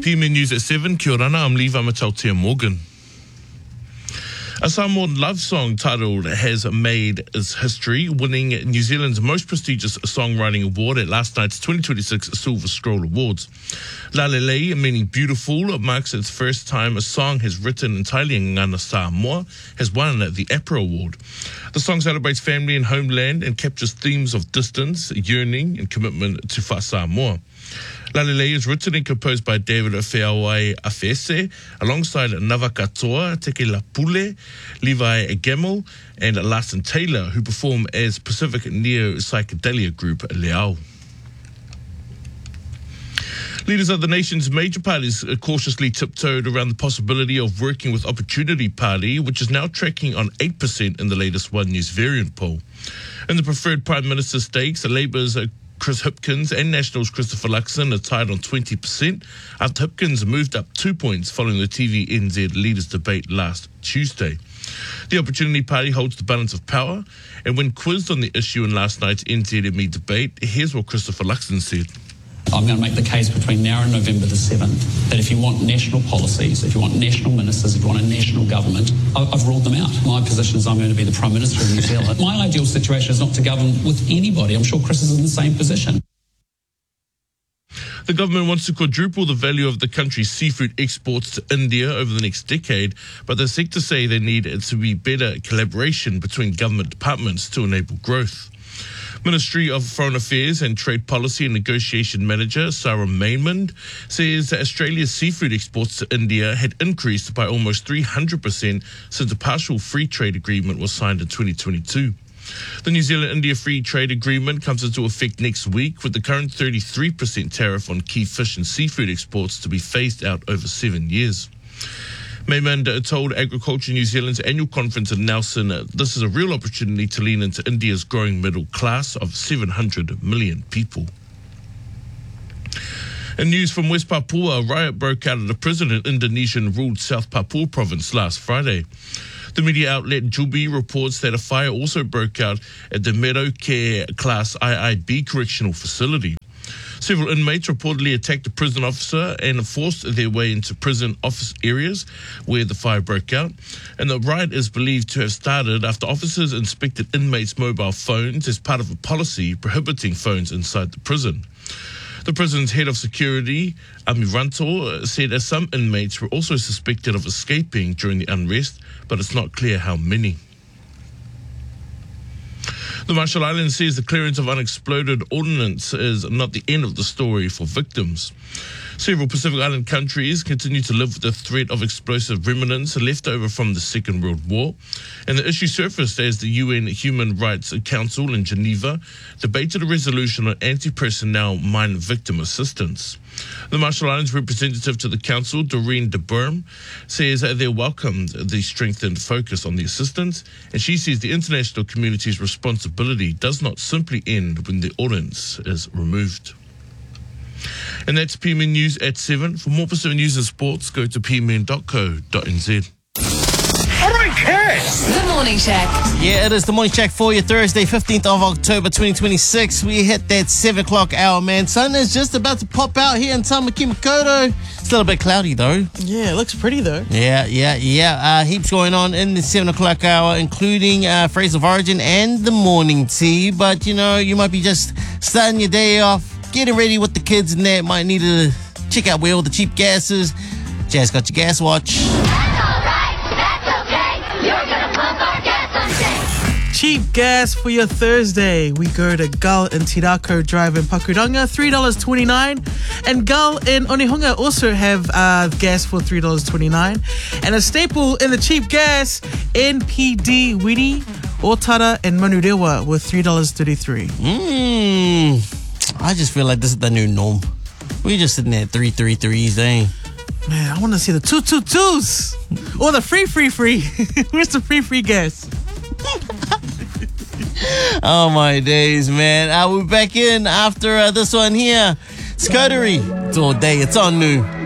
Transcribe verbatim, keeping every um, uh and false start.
P M News at seven, kia ora, I'm Levi Matautia Morgan. A Samoan love song titled Has Made Its History, winning New Zealand's most prestigious songwriting award at last night's twenty twenty-six Silver Scroll Awards. Lalelei, meaning beautiful, marks its first time a song has written entirely in Ngana Samoa, has won the APRA Award. The song celebrates family and homeland and captures themes of distance, yearning and commitment to Fa Samoa. Lalelei is written and composed by David Feawai Afese, alongside Nava Katoa, Teke Lapule, Levi Gemmel, and Larson Taylor, who perform as Pacific Neo-Psychedelia group Leao. Leaders of the nation's major parties cautiously tiptoed around the possibility of working with Opportunity Party, which is now tracking on eight percent in the latest One News variant poll. In the preferred Prime Minister stakes, Labour's Chris Hipkins and National's Christopher Luxon are tied on twenty percent, after Hipkins moved up two points following the T V N Z leaders' debate last Tuesday. The Opportunity Party holds the balance of power, and when quizzed on the issue in last night's N Z M E debate, here's what Christopher Luxon said. I'm going to make the case between now and November the seventh that if you want national policies, if you want national ministers, if you want a national government, I've ruled them out. My position is I'm going to be the Prime Minister of New Zealand. My ideal situation is not to govern with anybody. I'm sure Chris is in the same position. The government wants to quadruple the value of the country's seafood exports to India over the next decade, but the sector say they need it to be better collaboration between government departments to enable growth. Ministry of Foreign Affairs and Trade Policy and Negotiation Manager Sarah Maymond says that Australia's seafood exports to India had increased by almost three hundred percent since a partial free trade agreement was signed in twenty twenty-two. The New Zealand-India Free Trade Agreement comes into effect next week, with the current thirty-three percent tariff on key fish and seafood exports to be phased out over seven years. Maymond told Agriculture New Zealand's annual conference in Nelson this is a real opportunity to lean into India's growing middle class of seven hundred million people. In news from West Papua, a riot broke out at a prison in Indonesian-ruled South Papua province last Friday. The media outlet Jubi reports that a fire also broke out at the Merauke Class I I B correctional facility. Several inmates reportedly attacked a prison officer and forced their way into prison office areas where the fire broke out. And the riot is believed to have started after officers inspected inmates' mobile phones as part of a policy prohibiting phones inside the prison. The prison's head of security, Amiranto, said that some inmates were also suspected of escaping during the unrest, but it's not clear how many. The Marshall Islands says the clearance of unexploded ordnance is not the end of the story for victims. Several Pacific Island countries continue to live with the threat of explosive remnants left over from the Second World War, and the issue surfaced as the U N Human Rights Council in Geneva debated a resolution on anti-personnel mine victim assistance. The Marshall Islands representative to the council, Doreen de Burm, says that they welcomed the strengthened focus on the assistance, and she says the international community's responsibility does not simply end when the ordnance is removed. And that's P M N News at seven. For more Pacific News and Sports, go to p m n dot co dot n z. The Morning Shack. Yeah, it is the Morning Shack for you, Thursday, fifteenth of October, twenty twenty-six. We hit that seven o'clock hour, man. Sun is just about to pop out here in Tamaki Makaurau. It's a little bit cloudy, though. Yeah, it looks pretty, though. Yeah, yeah, yeah. Uh, heaps going on in the seven o'clock hour, including uh, Phrase of Origin and the morning tea. But, you know, you might be just starting your day off, getting ready with the kids and that. Might need to check out where all the cheap gas is. Jazz got your gas watch. Cheap gas for your Thursday. We go to Gull in Tirako Drive in Pakuranga, three dollars twenty-nine. And Gull in Onehunga also have uh, gas for three dollars twenty-nine. And a staple in the cheap gas, N P D Wiri, Otara and Manurewa with three dollars thirty-three. Mmm. I just feel like this is the new norm. We just sitting at three three threes, eh? Man, I want to see the two two twos. Or the free free free. Where's the free free gas? Oh my days, man. Uh, we're back in after uh, this one here. Scotery. It's all day. It's on new.